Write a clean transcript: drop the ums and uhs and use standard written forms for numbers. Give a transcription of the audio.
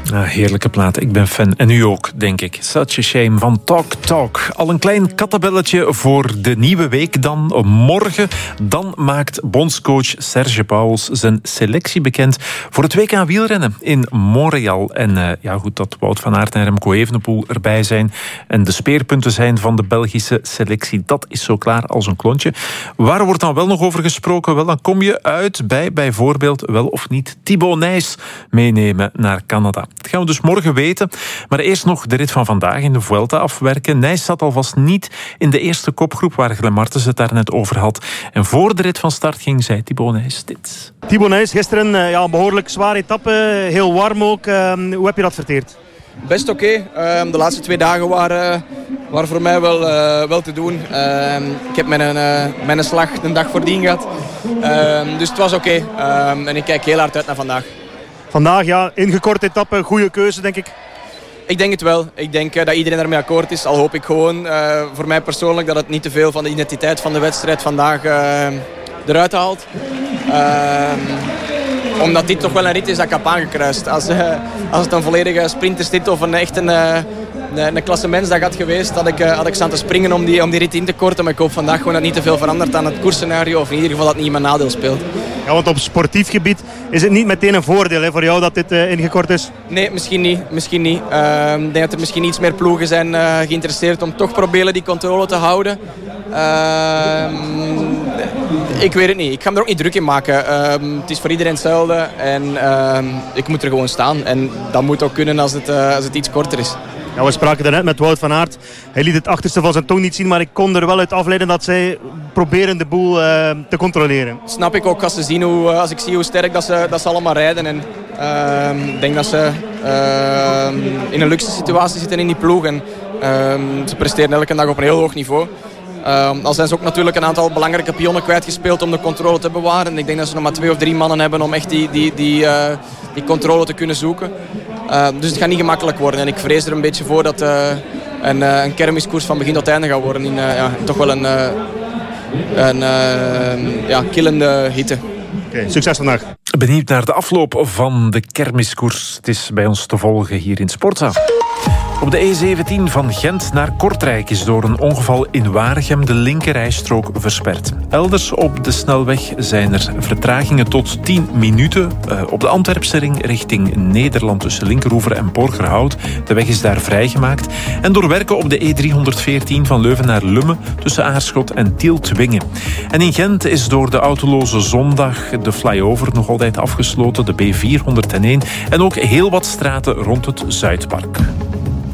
Heerlijke plaat, ik ben fan. En u ook, denk ik. Such a Shame van Talk Talk. Al een klein kattenbelletje voor de nieuwe week dan. Morgen dan maakt bondscoach Serge Pauwels zijn selectie bekend voor het WK wielrennen in Montreal. En goed, dat Wout van Aert en Remco Evenepoel erbij zijn en de speerpunten zijn van de Belgische selectie. Dat is zo klaar als een klontje. Waar wordt dan wel nog over gesproken? Wel, dan kom je uit bij bijvoorbeeld wel of niet Thibaut Nys meenemen naar Canada. Dat gaan we dus morgen weten. Maar eerst nog de rit van vandaag in de Vuelta afwerken. Nys zat alvast niet in de eerste kopgroep waar Glen Martens het daar net over had. En voor de rit van start ging, zei Thibaut Nys dit. Thibaut Nys, gisteren een behoorlijk zware etappe. Heel warm ook. Hoe heb je dat verteerd? Best oké. De laatste 2 dagen waren voor mij wel te doen. Ik heb mijn slag een dag voordien gehad. Dus het was oké. En ik kijk heel hard uit naar vandaag. Vandaag, ingekorte etappe, goede keuze denk ik. Ik denk het wel. Ik denk dat iedereen ermee akkoord is. Al hoop ik gewoon voor mij persoonlijk dat het niet te veel van de identiteit van de wedstrijd vandaag eruit haalt. Omdat dit toch wel een rit is dat ik heb aangekruist. Als het een volledige sprintersrit of een klassementsdag had geweest, had ik staan te springen om die rit in te korten. Maar ik hoop vandaag gewoon dat niet te veel verandert aan het koersscenario. Of in ieder geval dat het niet in mijn nadeel speelt. Ja, want op sportief gebied is het niet meteen een voordeel voor jou dat dit ingekort is? Nee, misschien niet. Ik denk dat er misschien iets meer ploegen zijn geïnteresseerd om toch proberen die controle te houden. Ik weet het niet. Ik ga me er ook niet druk in maken. Het is voor iedereen hetzelfde. En ik moet er gewoon staan. En dat moet ook kunnen als het iets korter is. Ja, we spraken daarnet met Wout van Aert. Hij liet het achterste van zijn tong niet zien, maar ik kon er wel uit afleiden dat zij proberen de boel te controleren. Snap ik ook als ik zie hoe sterk dat ze allemaal rijden. En ik denk dat ze in een luxe situatie zitten in die ploeg. En ze presteren elke dag op een heel hoog niveau. Al zijn ze ook natuurlijk een aantal belangrijke pionnen kwijtgespeeld om de controle te bewaren. Ik denk dat ze nog maar 2 of 3 mannen hebben om echt die controle te kunnen zoeken. Dus het gaat niet gemakkelijk worden. En ik vrees er een beetje voor dat een kermiskoers van begin tot einde gaat worden. In toch wel een killende hitte. Okay, succes vandaag. Benieuwd naar de afloop van de kermiskoers. Het is bij ons te volgen hier in Sportza. Op de E17 van Gent naar Kortrijk is door een ongeval in Waregem de linkerrijstrook versperd. Elders op de snelweg zijn er vertragingen tot 10 minuten. Op de Antwerpse ring richting Nederland tussen Linkeroever en Borgerhout. De weg is daar vrijgemaakt. En door werken op de E314 van Leuven naar Lummen tussen Aarschot en Tieltwingen. En in Gent is door de autoloze zondag de flyover nog altijd afgesloten, de B401. En ook heel wat straten rond het Zuidpark.